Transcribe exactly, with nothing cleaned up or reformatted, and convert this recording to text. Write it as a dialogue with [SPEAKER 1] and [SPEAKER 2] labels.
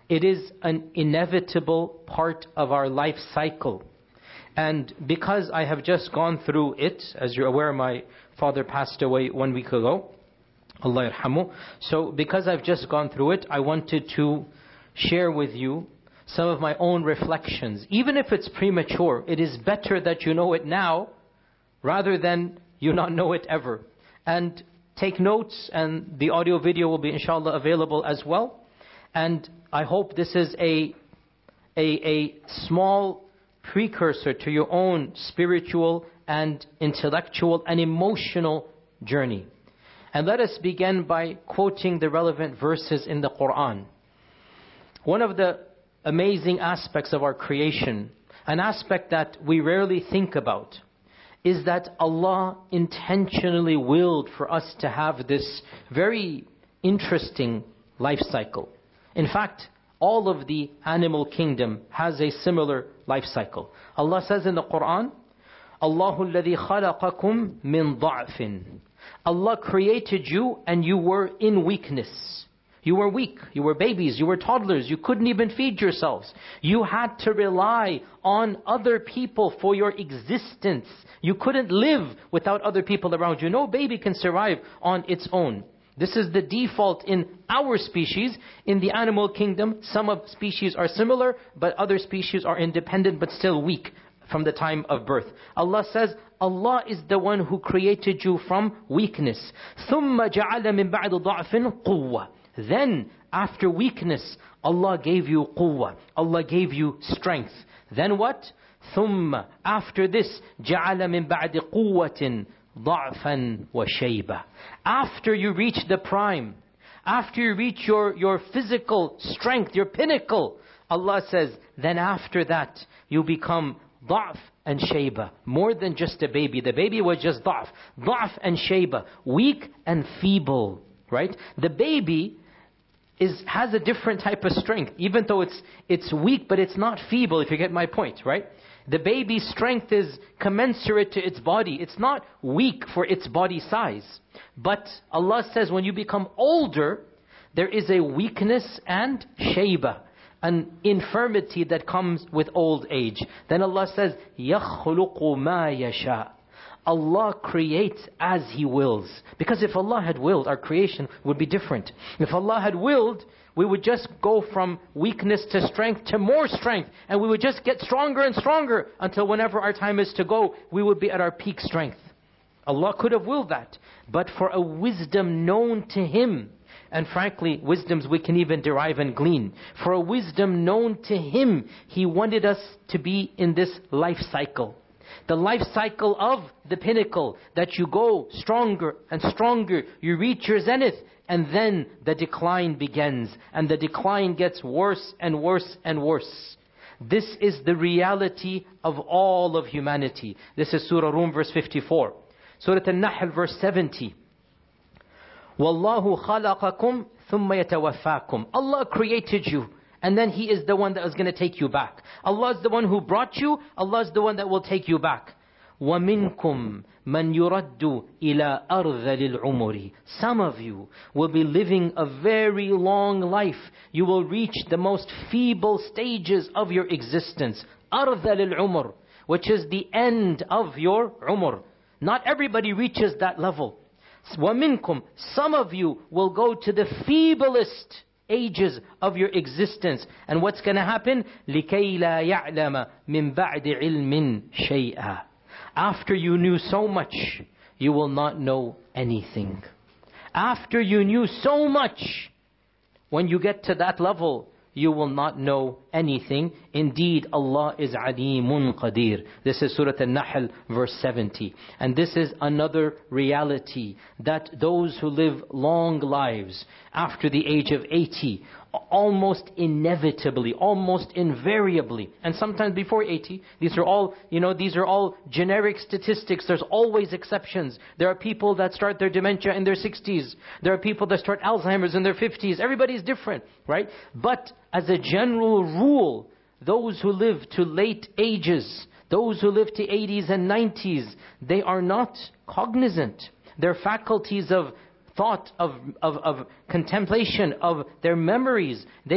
[SPEAKER 1] It is an inevitable part of our life cycle. And because I have just gone through it, as you're aware, my father passed away one week ago. Allah yarhamu. So because I've just gone through it, I wanted to share with you some of my own reflections. Even if it's premature, it is better that you know it now rather than you not know it ever. And take notes, and the audio video will be inshallah available as well. And I hope this is a, a, a small precursor to your own spiritual and intellectual and emotional journey. And let us begin by quoting the relevant verses in the Quran. One of the amazing aspects of our creation, an aspect that we rarely think about, is that Allah intentionally willed for us to have this very interesting life cycle. In fact, all of the animal kingdom has a similar life cycle. Allah says in the Quran, Allahu alladhi khalaqakum min da'fin. Allah created you and you were in weakness. You were weak. You were babies. You were toddlers. You couldn't even feed yourselves. You had to rely on other people for your existence. You couldn't live without other people around you. No baby can survive on its own. This is the default in our species. In the animal kingdom, some of species are similar, but other species are independent but still weak from the time of birth. Allah says, Allah is the one who created you from weakness. ثُمَّ جَعَلَ مِن بَعْدِ ضَعْفٍ قُوَّةٍ. Then, after weakness, Allah gave you quwwah. Allah gave you strength. Then what? ثُمَّ. After this, جَعَلَ مِن بَعْدِ قُوَّةٍ ضَعْفًا وَشَيْبًا. After you reach the prime, after you reach your, your physical strength, your pinnacle, Allah says, then after that, you become ضعف and shayba. More than just a baby. The baby was just ضعف. ضعف and shayba. Weak and feeble. Right? The baby is has a different type of strength. Even though it's it's weak, but it's not feeble, if you get my point, right? The baby's strength is commensurate to its body. It's not weak for its body size. But Allah says when you become older, there is a weakness and shayba, an infirmity that comes with old age. Then Allah says, يَخْلُقُ مَا يَشَاءُ. Allah creates as He wills. Because if Allah had willed, our creation would be different. If Allah had willed, we would just go from weakness to strength to more strength. And we would just get stronger and stronger until whenever our time is to go, we would be at our peak strength. Allah could have willed that. But for a wisdom known to Him, and frankly, wisdoms we can even derive and glean. For a wisdom known to Him, He wanted us to be in this life cycle. The life cycle of the pinnacle, that you go stronger and stronger, you reach your zenith, and then the decline begins, and the decline gets worse and worse and worse. This is the reality of all of humanity. This is Surah Rum verse fifty-four. Surah An-Nahl verse seventy. وَاللَّهُ خَلَقَكُمْ ثُمَّ يَتَوَفَّاكُمْ. Allah created you. And then He is the one that is going to take you back. Allah is the one who brought you. Allah is the one that will take you back. وَمِنْكُمْ مَنْ يُرَدُّ إِلَىٰ أَرْذَلِ الْعُمُرِ. Some of you will be living a very long life. You will reach the most feeble stages of your existence. أَرْذَلِ الْعُمُرِ, which is the end of your umr. Not everybody reaches that level. وَمِنْكُمْ, some of you will go to the feeblest ages of your existence. And what's going to happen? لِكَيْ لَا يَعْلَمَ مِنْ بَعْدِ عِلْمٍ شَيْئًا. After you knew so much, you will not know anything. After you knew so much, when you get to that level, you will not know anything. Indeed, Allah is Alimun Qadir. This is Surah An-Nahl verse seventy. And this is another reality, that those who live long lives after the age of eighty, almost inevitably, almost invariably, and sometimes before eighty, these are all, you know, these are all generic statistics. There's always exceptions. There are people that start their dementia in their sixties. There are people that start Alzheimer's in their fifties. Everybody's different, right? But as a general rule, those who live to late ages, those who live to eighties and nineties, they are not cognizant. Their faculties of thought, of, of, of contemplation, of their memories, they